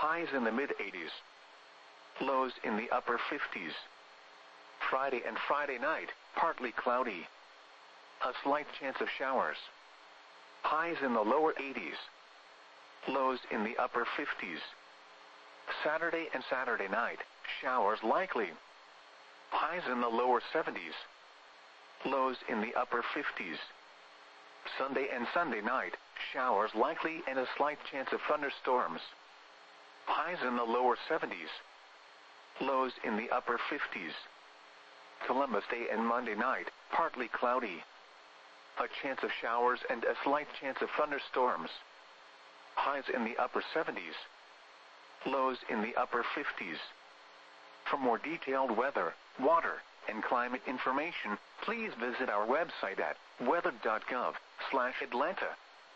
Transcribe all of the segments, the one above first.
Highs in the mid-80s. Lows in the upper 50s. Friday and Friday night, partly cloudy. A slight chance of showers. Highs in the lower 80s. Lows in the upper 50s. Saturday and Saturday night, showers likely. Highs in the lower 70s. Lows in the upper 50s. Sunday and Sunday night, showers likely and a slight chance of thunderstorms. Highs in the lower 70s. Lows in the upper 50s. Columbus Day and Monday night, partly cloudy. A chance of showers and a slight chance of thunderstorms. Highs in the upper 70s. Lows in the upper 50s. For more detailed weather, water, and climate information, please visit our website at weather.gov/Atlanta.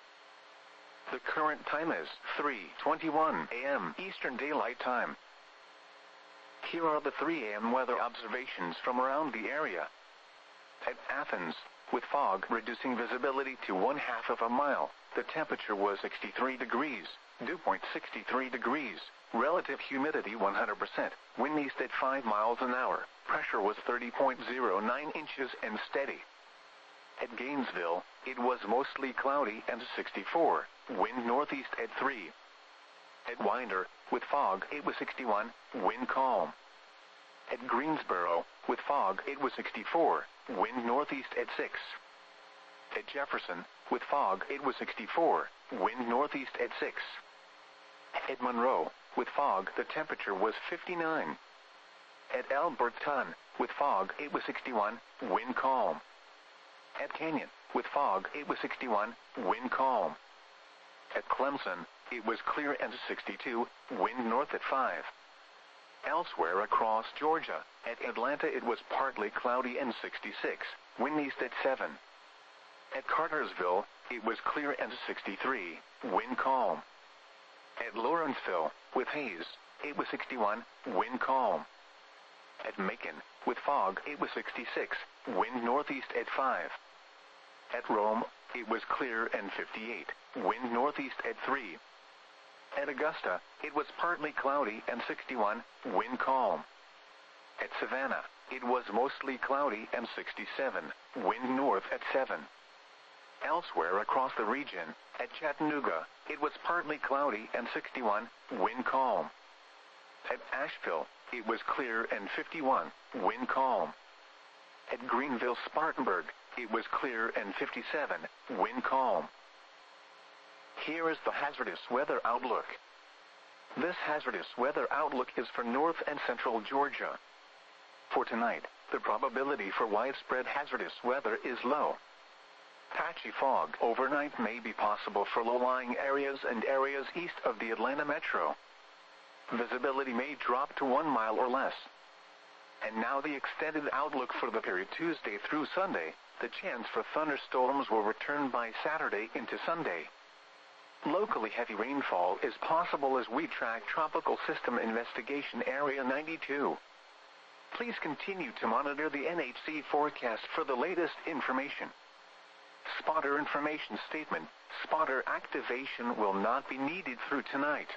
The current time is 3:21 a.m. Eastern Daylight Time. Here are the 3 a.m. weather observations from around the area. At Athens, with fog reducing visibility to 1/2 of a mile, the temperature was 63 degrees, dew point 63 degrees, relative humidity 100%, wind east at 5 miles an hour, pressure was 30.09 inches and steady. At Gainesville, it was mostly cloudy and 64, wind northeast at 3. At Winder, with fog, it was 61, wind calm. At Greensboro, with fog, it was 64, wind northeast at 6. At Jefferson, with fog, it was 64, wind northeast at 6. At Monroe, with fog, the temperature was 59. At Alberton, with fog, it was 61, wind calm. At Canyon, with fog, it was 61, wind calm. At Clemson, it was clear and 62, wind north at 5. Elsewhere across Georgia, at Atlanta it was partly cloudy and 66, wind east at 7. At Cartersville, it was clear and 63, wind calm. At Lawrenceville, with haze, it was 61, wind calm. At Macon, with fog, it was 66, wind northeast at 5. At Rome, it was clear and 58, wind northeast at 3. At Augusta, it was partly cloudy and 61, wind calm. At Savannah, it was mostly cloudy and 67, wind north at 7. Elsewhere across the region, at Chattanooga, it was partly cloudy and 61, wind calm. At Asheville, it was clear and 51, wind calm. At Greenville-Spartanburg, it was clear and 57, wind calm. Here is the hazardous weather outlook. This hazardous weather outlook is for north and central Georgia. For tonight, the probability for widespread hazardous weather is low. Patchy fog overnight may be possible for low-lying areas and areas east of the Atlanta metro. Visibility may drop to 1 mile or less. And now the extended outlook for the period Tuesday through Sunday. The chance for thunderstorms will return by Saturday into Sunday. Locally heavy rainfall is possible as we track Tropical System Investigation Area 92. Please continue to monitor the NHC forecast for the latest information. Spotter information statement: spotter activation will not be needed through tonight.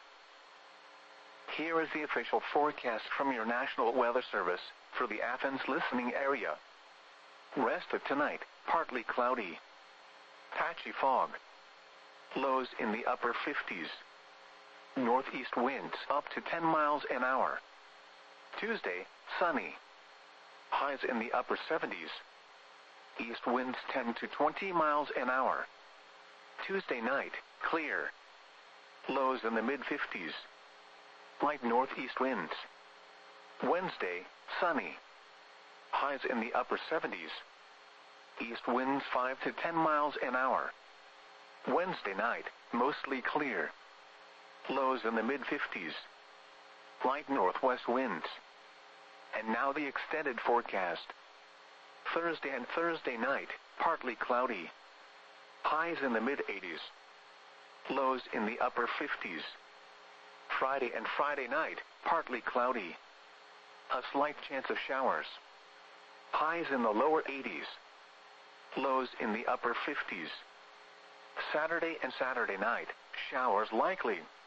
Here is the official forecast from your National Weather Service for the Athens listening area. Rest of tonight, partly cloudy. Patchy fog. Lows in the upper 50s. Northeast winds up to 10 miles an hour. Tuesday, sunny. Highs in the upper 70s. East winds 10 to 20 miles an hour. Tuesday night, clear. Lows in the mid-50s. Light northeast winds. Wednesday, sunny. Highs in the upper 70s. East winds 5 to 10 miles an hour. Wednesday night, mostly clear. Lows in the mid-50s. Light northwest winds. And now the extended forecast. Thursday and Thursday night, partly cloudy. Highs in the mid-80s. Lows in the upper 50s. Friday and Friday night, partly cloudy. A slight chance of showers. Highs in the lower 80s. Lows in the upper 50s. Saturday and Saturday night, showers likely.